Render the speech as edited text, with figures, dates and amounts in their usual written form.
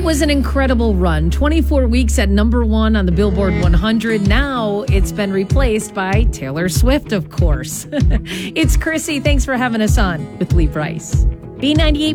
It was an incredible run. 24 weeks at number one on the Billboard 100. Now it's been replaced by Taylor Swift, of course. It's Chrissy. Thanks for having us on with Lee Price. B98